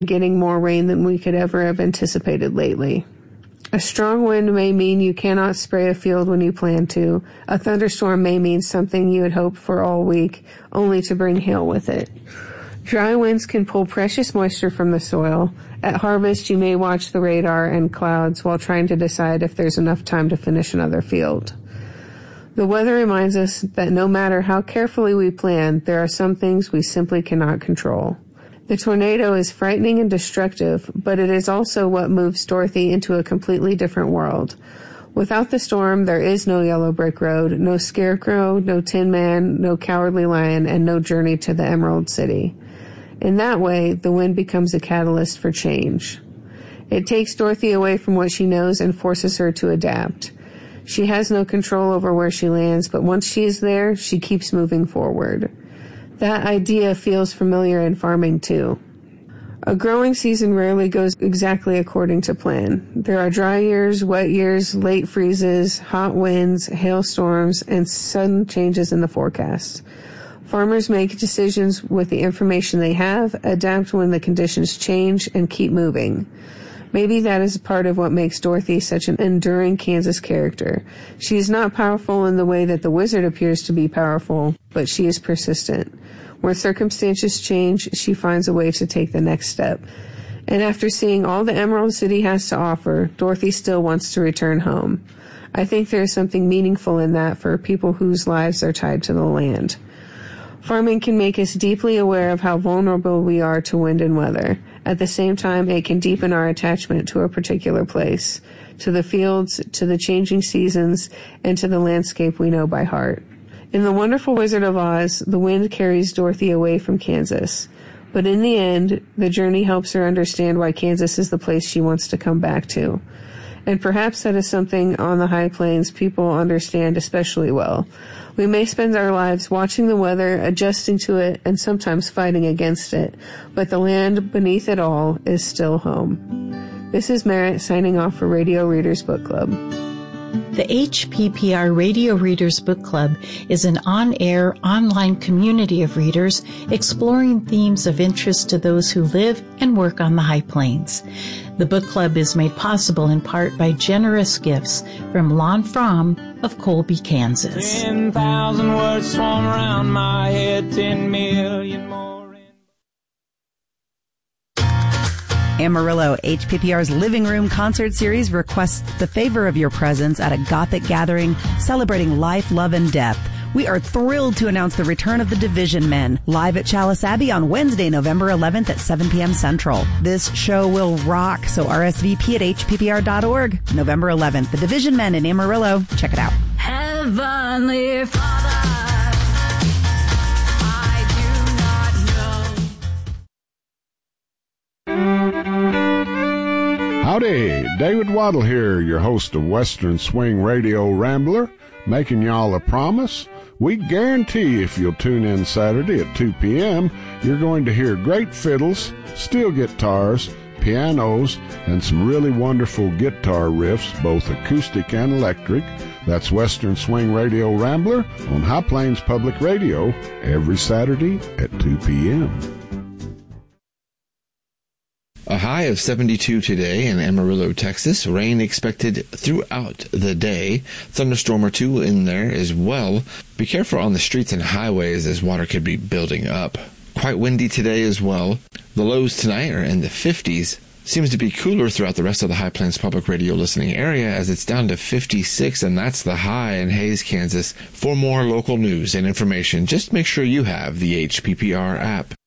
getting more rain than we could ever have anticipated lately. A strong wind may mean you cannot spray a field when you plan to. A thunderstorm may mean something you had hoped for all week, only to bring hail with it. Dry winds can pull precious moisture from the soil. At harvest, you may watch the radar and clouds while trying to decide if there's enough time to finish another field. The weather reminds us that no matter how carefully we plan, there are some things we simply cannot control. The tornado is frightening and destructive, but it is also what moves Dorothy into a completely different world. Without the storm, there is no yellow brick road, no scarecrow, no Tin Man, no cowardly lion, and no journey to the Emerald City. In that way, the wind becomes a catalyst for change. It takes Dorothy away from what she knows and forces her to adapt. She has no control over where she lands, but once she is there, she keeps moving forward. That idea feels familiar in farming too. A growing season rarely goes exactly according to plan. There are dry years, wet years, late freezes, hot winds, hailstorms, and sudden changes in the forecast. Farmers make decisions with the information they have, adapt when the conditions change, and keep moving. Maybe that is part of what makes Dorothy such an enduring Kansas character. She is not powerful in the way that the wizard appears to be powerful, but she is persistent. Where circumstances change, she finds a way to take the next step. And after seeing all the Emerald City has to offer, Dorothy still wants to return home. I think there is something meaningful in that for people whose lives are tied to the land. Farming can make us deeply aware of how vulnerable we are to wind and weather. At the same time, it can deepen our attachment to a particular place, to the fields, to the changing seasons, and to the landscape we know by heart. In The Wonderful Wizard of Oz, the wind carries Dorothy away from Kansas. But in the end, the journey helps her understand why Kansas is the place she wants to come back to. And perhaps that is something on the high plains people understand especially well. We may spend our lives watching the weather, adjusting to it, and sometimes fighting against it, but the land beneath it all is still home. This is Merritt signing off for Radio Readers Book Club. The HPPR Radio Readers Book Club is an on-air, online community of readers exploring themes of interest to those who live and work on the High Plains. The book club is made possible in part by generous gifts from Lon Fromm of Colby, Kansas. 10,000 words swarm around my head, 10 million more. Amarillo, HPPR's Living Room Concert Series requests the favor of your presence at a Gothic gathering celebrating life, love, and death. We are thrilled to announce the return of the Division Men, live at Chalice Abbey on Wednesday, November 11th at 7 p.m. Central. This show will rock, so RSVP at hppr.org. November 11th, the Division Men in Amarillo. Check it out. Heavenly Father, Howdy, David Waddle here, your host of Western Swing Radio Rambler, making y'all a promise. We guarantee if you'll tune in Saturday at 2 p.m., you're going to hear great fiddles, steel guitars, pianos, and some really wonderful guitar riffs, both acoustic and electric. That's Western Swing Radio Rambler on High Plains Public Radio every Saturday at 2 p.m. A high of 72 today in Amarillo, Texas. Rain expected throughout the day. Thunderstorm or two in there as well. Be careful on the streets and highways as water could be building up. Quite windy today as well. The lows tonight are in the 50s. Seems to be cooler throughout the rest of the High Plains Public Radio listening area as it's down to 56, and that's the high in Hays, Kansas. For more local news and information, just make sure you have the HPPR app.